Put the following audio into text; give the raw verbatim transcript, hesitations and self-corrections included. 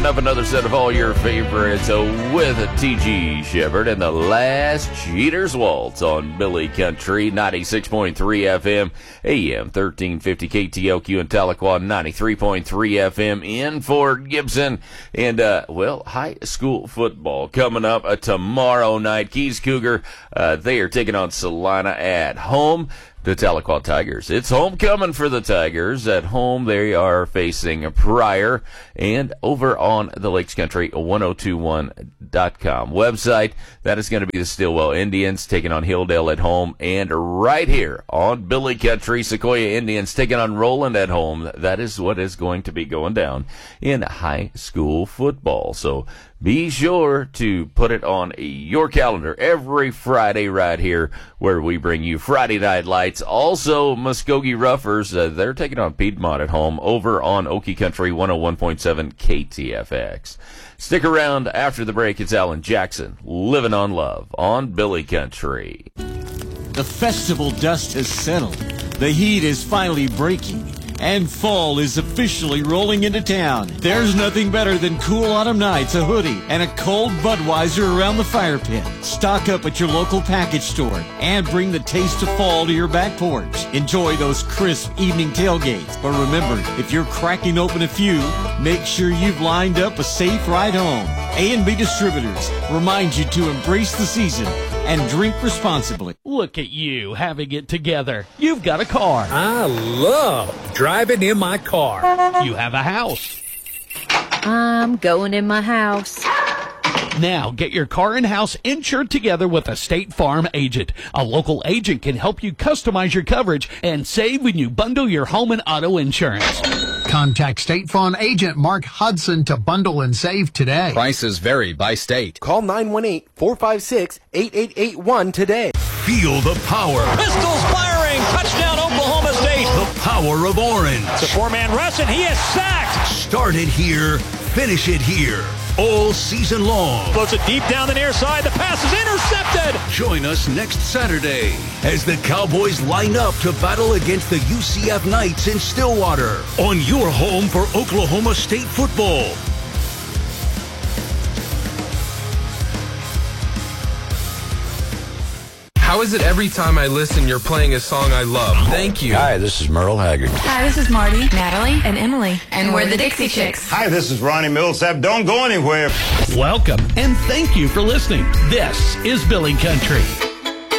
up another set of all your favorites uh, with T G Shepard and the Last Cheaters Waltz on Billy Country, ninety-six point three F M, A M thirteen fifty K T L Q in Tahlequah, ninety-three point three F M in Fort Gibson. And, uh, well, high school football coming up uh, tomorrow night. Keys Cougar, uh, they are taking on Salina at home. The Tahlequah Tigers. It's homecoming for the Tigers. At home, they are facing Pryor. And over on the Lakes Country ten twenty-one dot com website, that is going to be the Stillwell Indians taking on Hilldale at home. And right here on Billy Country, Sequoia Indians taking on Roland at home. That is what is going to be going down in high school football. So be sure to put it on your calendar every Friday right here where we bring you Friday Night Lights. Also, Muskogee Roughers, uh, they're taking on Piedmont at home over on Okie Country one oh one point seven K T F X. Stick around after the break. It's Alan Jackson, Living on Love on Billy Country. The festival dust has settled. The heat is finally breaking. And fall is officially rolling into town. There's nothing better than cool autumn nights, a hoodie, and a cold Budweiser around the fire pit. Stock up at your local package store and bring the taste of fall to your back porch. Enjoy those crisp evening tailgates. But remember, if you're cracking open a few, make sure you've lined up a safe ride home. A and B Distributors remind you to embrace the season and drink responsibly. Look at you having it together. You've got a car. I love driving in my car. You have a house. I'm going in my house. Now get your car and house insured together with a State Farm agent. A local agent can help you customize your coverage and save when you bundle your home and auto insurance. Contact State Farm agent Mark Hudson to bundle and save today. Prices vary by state. Call nine one eight, four five six, eight eight eight one today. Feel the power. Pistols firing. Touchdown Oklahoma State. The power of Orange. It's a four-man rush, and he is sacked. Start it here. Finish it here. All season long. Floats it deep down the near side. The pass is intercepted. Join us next Saturday as the Cowboys line up to battle against the U C F Knights in Stillwater on your home for Oklahoma State football. How is it every time I listen, you're playing a song I love? Thank you. Hi, this is Merle Haggard. Hi, this is Marty, Natalie, and Emily. And we're the Dixie Chicks. Hi, this is Ronnie Millsap. Don't go anywhere. Welcome, and thank you for listening. This is Billy Country.